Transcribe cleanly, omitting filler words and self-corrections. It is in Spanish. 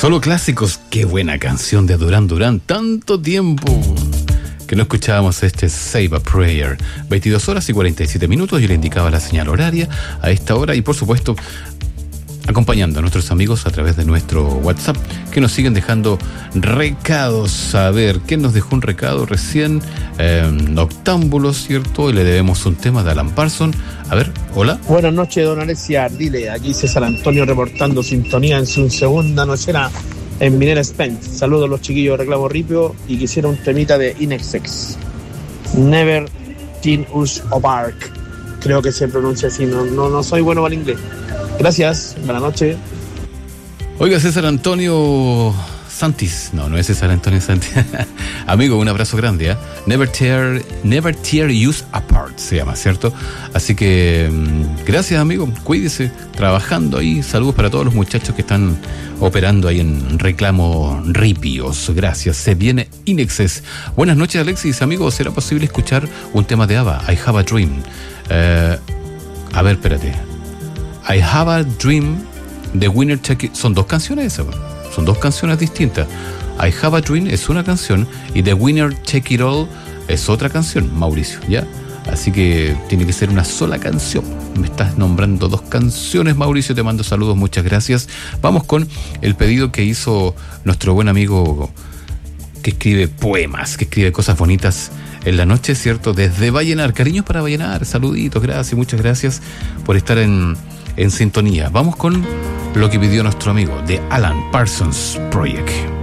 Solo clásicos. Qué buena canción de Duran Duran. Tanto tiempo que no escuchábamos este Save a Prayer. 22 horas y 47 minutos. Yo le indicaba la señal horaria a esta hora. Y por supuesto, acompañando a nuestros amigos a través de nuestro WhatsApp, que nos siguen dejando recados. A ver, ¿quién nos dejó un recado recién? Noctámbulos, ¿cierto? Y le debemos un tema de Alan Parsons. A ver, hola. Buenas noches, don Alexia Ardile. Aquí César Antonio reportando sintonía en su segunda nochera en Minera Spence. Saludos a los chiquillos de Reclamo Ripio y quisiera un temita de Inexex. Never Teen Us Apart. Creo que se pronuncia así, no soy bueno para el inglés. Gracias, buenas noches. Oiga, César Antonio Santis. No es César Antonio Santis. Amigo, un abrazo grande, ¿eh? Never Tear Us Apart se llama, ¿cierto? Así que gracias, amigo. Cuídese, trabajando ahí. Saludos para todos los muchachos que están operando ahí en Reclamo Ripios. Gracias. Se viene Inexes. Buenas noches, Alexis. Amigo, ¿será posible escuchar un tema de ABBA? I Have a Dream. A ver, espérate. I Have a Dream, The Winner Take It. Son dos canciones esas, son dos canciones distintas. I Have a Dream es una canción y The Winner Take It All es otra canción, Mauricio, ¿ya? Así que tiene que ser una sola canción. Me estás nombrando dos canciones, Mauricio. Te mando saludos, muchas gracias. Vamos con el pedido que hizo nuestro buen amigo que escribe poemas, que escribe cosas bonitas en la noche, ¿cierto? Desde Vallenar. Cariños para Vallenar, saluditos, gracias, muchas gracias por estar en sintonía. Vamos con lo que pidió nuestro amigo de Alan Parsons Project.